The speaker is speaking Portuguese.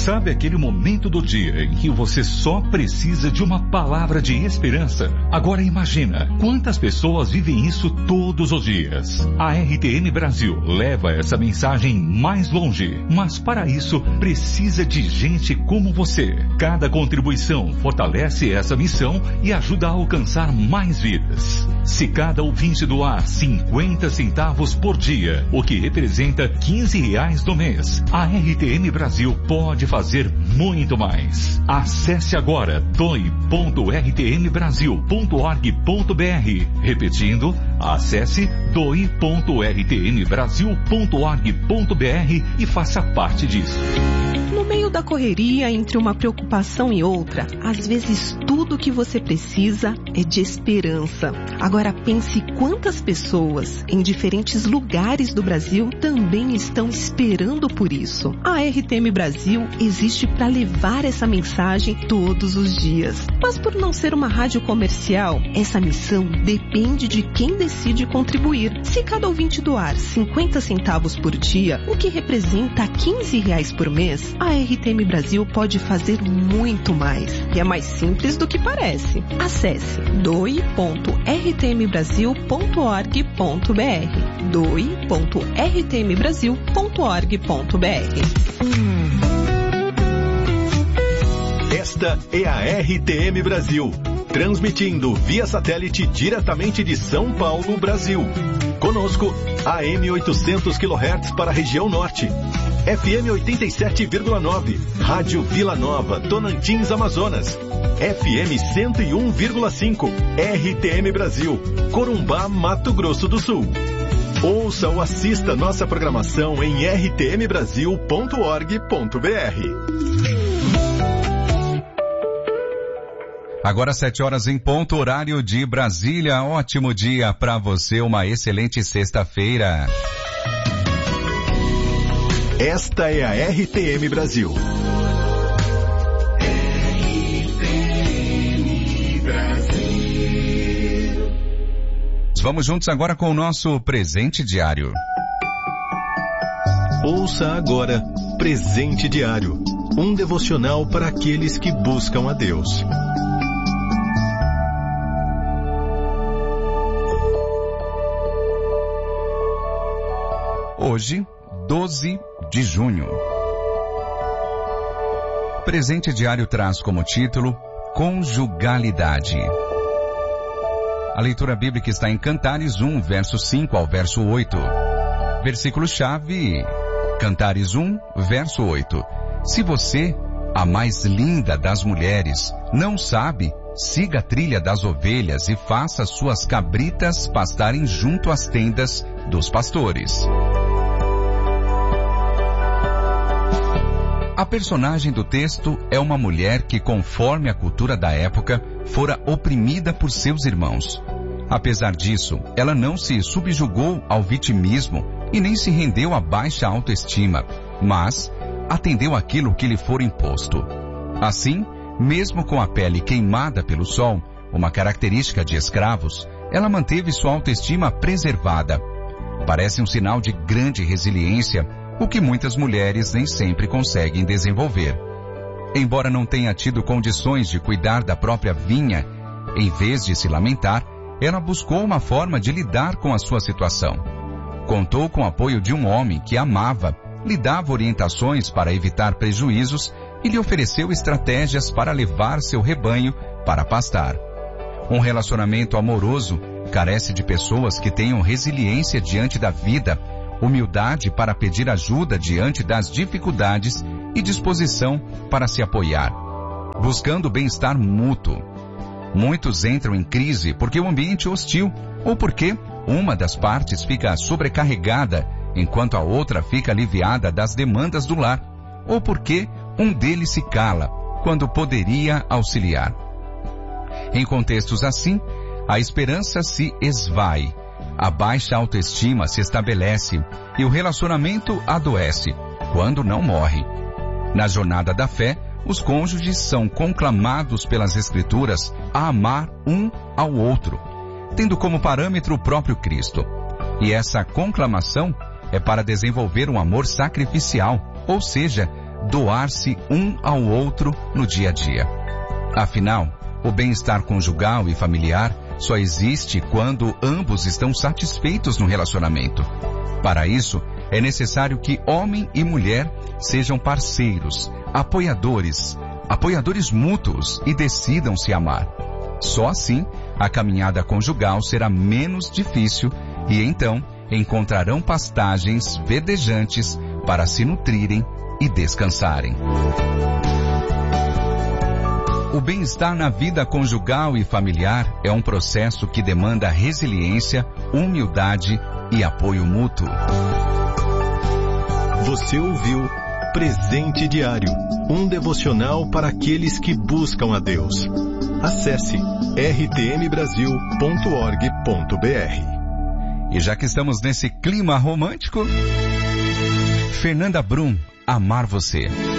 Sabe aquele momento do dia em que você só precisa de uma palavra de esperança? Agora imagina, quantas pessoas vivem isso todos os dias? A RTM Brasil leva essa mensagem mais longe, mas para isso precisa de gente como você. Cada contribuição fortalece essa missão e ajuda a alcançar mais vidas. Se cada ouvinte doar 50 centavos por dia, o que representa R$15 no mês, a RTM Brasil pode fazer muito mais. Acesse agora doe.rtmbrasil.org.br. Repetindo, acesse doe.rtmbrasil.org.br e faça parte disso. No meio da correria, entre uma preocupação e outra, às vezes tudo que você precisa é de esperança. Agora pense quantas pessoas em diferentes lugares do Brasil também estão esperando por isso. A RTM Brasil existe para levar essa mensagem todos os dias. Mas por não ser uma rádio comercial, essa missão depende de quem decide contribuir. Se cada ouvinte doar 50 centavos por dia, o que representa R$15 por mês, a RTM Brasil pode fazer muito mais. E é mais simples do que parece. Acesse doe.rtmbrasil.org.br doe.rtmbrasil.org.br. Esta é a RTM Brasil, transmitindo via satélite diretamente de São Paulo, Brasil. Conosco, AM 800 kHz para a região norte, FM 87,9, Rádio Vila Nova, Tonantins, Amazonas, FM 101,5, RTM Brasil, Corumbá, Mato Grosso do Sul. Ouça ou assista nossa programação em rtmbrasil.org.br. Agora 7 horas em ponto, horário de Brasília. Ótimo dia para você, uma excelente sexta-feira. Esta é a RTM Brasil. RTM Brasil. Vamos juntos agora com o nosso presente diário. Ouça agora Presente Diário, um devocional para aqueles que buscam a Deus. Hoje, 12 de junho. Presente Diário traz como título Conjugalidade. A leitura bíblica está em Cantares 1, verso 5 ao verso 8. Versículo-chave, Cantares 1, verso 8. Se você, a mais linda das mulheres, não sabe, siga a trilha das ovelhas e faça suas cabritas pastarem junto às tendas dos pastores. A personagem do texto é uma mulher que, conforme a cultura da época, fora oprimida por seus irmãos. Apesar disso, ela não se subjugou ao vitimismo e nem se rendeu à baixa autoestima, mas atendeu àquilo que lhe fora imposto. Assim, mesmo com a pele queimada pelo sol, uma característica de escravos, ela manteve sua autoestima preservada. Parece um sinal de grande resiliência, o que muitas mulheres nem sempre conseguem desenvolver. Embora não tenha tido condições de cuidar da própria vinha, em vez de se lamentar, ela buscou uma forma de lidar com a sua situação. Contou com o apoio de um homem que a amava, lhe dava orientações para evitar prejuízos e lhe ofereceu estratégias para levar seu rebanho para pastar. Um relacionamento amoroso carece de pessoas que tenham resiliência diante da vida, humildade para pedir ajuda diante das dificuldades e disposição para se apoiar, buscando bem-estar mútuo. Muitos entram em crise porque o ambiente é hostil ou porque uma das partes fica sobrecarregada enquanto a outra fica aliviada das demandas do lar, ou porque um deles se cala quando poderia auxiliar. Em contextos assim, a esperança se esvai, a baixa autoestima se estabelece e o relacionamento adoece, quando não morre. Na jornada da fé, os cônjuges são conclamados pelas Escrituras a amar um ao outro, tendo como parâmetro o próprio Cristo. E essa conclamação é para desenvolver um amor sacrificial, ou seja, doar-se um ao outro no dia a dia. Afinal, o bem-estar conjugal e familiar só existe quando ambos estão satisfeitos no relacionamento. Para isso, é necessário que homem e mulher sejam parceiros, apoiadores mútuos e decidam se amar. Só assim, a caminhada conjugal será menos difícil e então encontrarão pastagens verdejantes para se nutrirem e descansarem. O bem-estar na vida conjugal e familiar é um processo que demanda resiliência, humildade e apoio mútuo. Você ouviu Presente Diário, um devocional para aqueles que buscam a Deus. Acesse rtmbrasil.org.br. E já que estamos nesse clima romântico, Fernanda Brum, Amar Você.